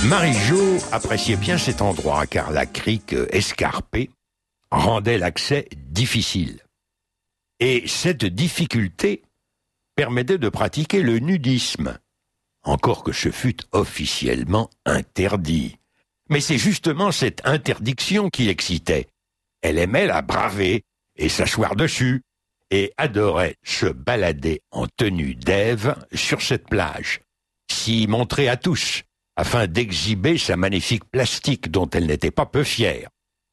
Marie-Jo appréciait bien cet endroit car la crique escarpée rendait l'accès difficile. Et cette difficulté permettait de pratiquer le nudisme, encore que ce fût officiellement interdit. Mais c'est justement cette interdiction qui l'excitait. Elle aimait la braver et s'asseoir dessus, et adorait se balader en tenue d'Ève sur cette plage, s'y montrer à tous, afin d'exhiber sa magnifique plastique dont elle n'était pas peu fière.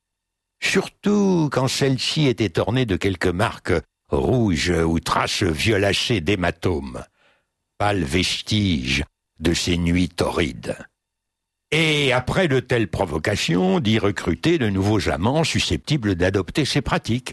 Surtout quand celle-ci était ornée de quelques marques rouges ou traces violacées d'hématomes, pâles vestiges de ces nuits torrides. Et après de telles provocations, d'y recruter de nouveaux amants susceptibles d'adopter ces pratiques.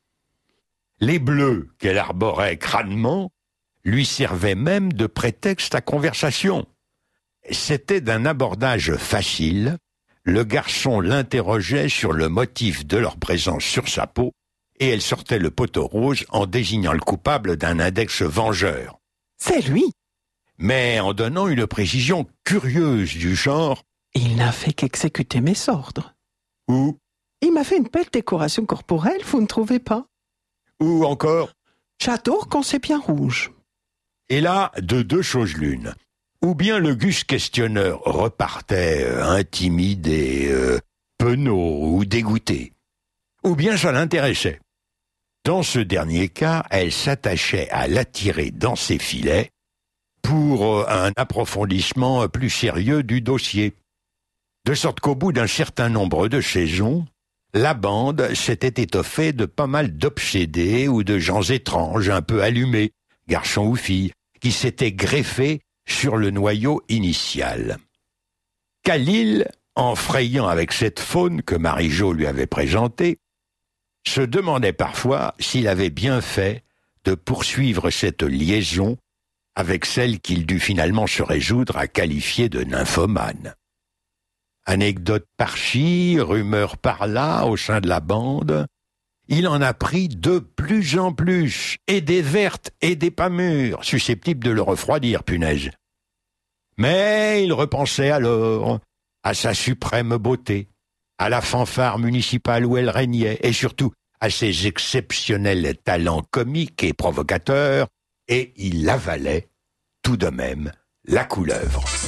Les bleus qu'elle arborait crânement lui servaient même de prétexte à conversation. C'était d'un abordage facile, le garçon l'interrogeait sur le motif de leur présence sur sa peau, et elle sortait le poteau rose en désignant le coupable d'un index vengeur. C'est lui. Mais en donnant une précision curieuse du genre « Il n'a fait qu'exécuter mes ordres. » ou « Il m'a fait une belle décoration corporelle, vous ne trouvez pas ?»« ou encore J'adore quand c'est bien rouge. » Et là, de deux choses l'une. Ou bien le gus questionneur repartait intimidé, penaud ou dégoûté. Ou bien ça l'intéressait. Dans ce dernier cas, elle s'attachait à l'attirer dans ses filets pour un approfondissement plus sérieux du dossier. De sorte qu'au bout d'un certain nombre de saisons, la bande s'était étoffée de pas mal d'obsédés ou de gens étranges, un peu allumés, garçons ou filles, qui s'étaient greffés sur le noyau initial. Khalil, en frayant avec cette faune que Marie-Jo lui avait présentée, se demandait parfois s'il avait bien fait de poursuivre cette liaison avec celle qu'il dut finalement se résoudre à qualifier de nymphomane. Anecdote par-ci, rumeur par-là au sein de la bande, il en a pris de plus en plus, et des vertes et des pas mûres, susceptibles de le refroidir, punaise. Mais il repensait alors à sa suprême beauté, à la fanfare municipale où elle régnait, et surtout à ses exceptionnels talents comiques et provocateurs, et il avalait tout de même la couleuvre.